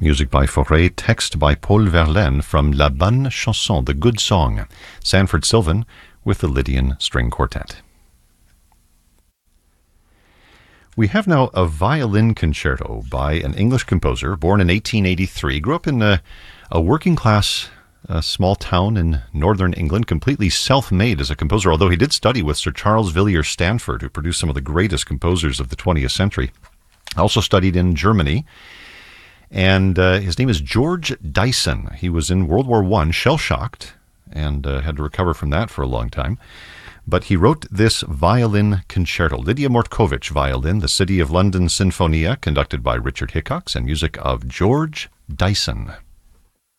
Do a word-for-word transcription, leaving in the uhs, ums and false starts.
Music by Fauré, text by Paul Verlaine from La Bonne Chanson, The Good Song. Sanford Sylvan with the Lydian String Quartet. We have now a violin concerto by an English composer born in eighteen eighty-three. Grew up in a, a working-class uh, small town in northern England, completely self-made as a composer, although he did study with Sir Charles Villiers Stanford, who produced some of the greatest composers of the twentieth century. Also studied in Germany. And uh, his name is George Dyson. He was in World War One, shell-shocked, and uh, had to recover from that for a long time. But he wrote this violin concerto. Lydia Mortkovich violin, The City of London Sinfonia, conducted by Richard Hickox, and music of George Dyson.